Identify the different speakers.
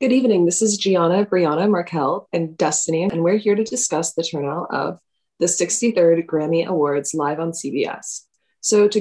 Speaker 1: Good evening. This is Gianna, Brianna, Markel, and Destiny, and we're here to discuss the turnout of the 63rd Grammy Awards live on CBS. So, to